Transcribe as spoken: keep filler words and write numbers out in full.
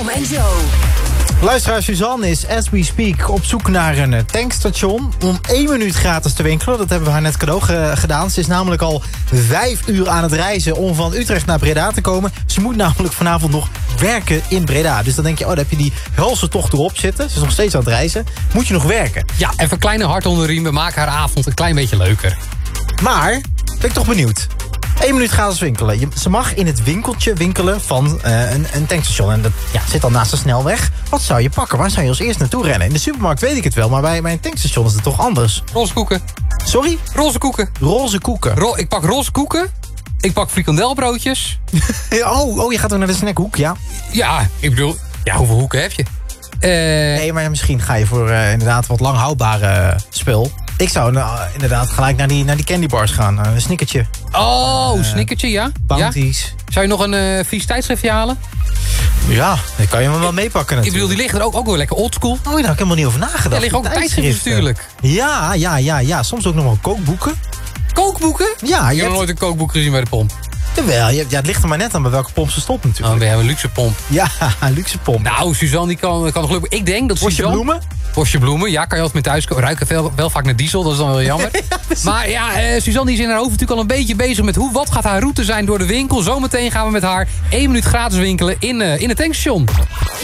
en Joe. Luisteraar Suzanne is, as we speak, op zoek naar een eh, tankstation om één minuut gratis te winkelen. Dat hebben we haar net cadeau ge- gedaan. Ze is namelijk al vijf uur aan het reizen om van Utrecht naar Breda te komen. Ze moet namelijk vanavond nog werken in Breda. Dus dan denk je, oh, dan heb je die helse tocht erop zitten. Ze is nog steeds aan het reizen. Moet je nog werken. Ja, even een kleine hart onder de riem. We maken haar avond een klein beetje leuker. Maar, ben ik toch benieuwd. Eén minuut gratis winkelen. Je, ze mag in het winkeltje winkelen van uh, een, een tankstation. En dat ja, zit al naast de snelweg. Wat zou je pakken? Waar zou je als eerst naartoe rennen? In de supermarkt weet ik het wel, maar bij, bij een tankstation is het toch anders. Roze koeken. Sorry? Roze koeken. Roze koeken. Ro ik pak roze koeken. Ik pak frikandelbroodjes. oh, oh, je gaat ook naar de snackhoek, ja? Ja, ik bedoel, ja, hoeveel hoeken heb je? Uh, nee, maar misschien ga je voor uh, inderdaad wat lang houdbare uh, spul. Ik zou uh, inderdaad gelijk naar die, naar die candybars gaan. Uh, een snickertje. Oh, uh, snickertje, ja. Bounties. Ja? Zou je nog een uh, vies tijdschriftje halen? Ja, dan kan je hem wel meepakken natuurlijk. Ik bedoel, die liggen er ook, ook wel lekker oldschool. Oh, daar heb ik helemaal niet over nagedacht. Er liggen ook tijdschriften natuurlijk. Ja, ja, ja, ja. Soms ook nog wel kookboeken. Kookboeken? Ja. Je ik heb hebt... nog nooit een kookboek gezien bij de pomp. Jawel, ja, het ligt er maar net aan bij welke pomp ze stopt natuurlijk. Oh, we hebben een luxe pomp. Ja, een luxe pomp. Nou, Suzanne die kan, kan gelukkig... Ik denk dat Bosje Suzanne... bloemen? Bosje bloemen, ja, kan je altijd met thuis komen. Ruiken wel, wel vaak naar diesel, dat is dan wel jammer. ja, maar ja, uh, Suzanne die is in haar hoofd natuurlijk al een beetje bezig met... hoe, wat gaat haar route zijn door de winkel. Zometeen gaan we met haar één minuut gratis winkelen in, uh, in het tankstation.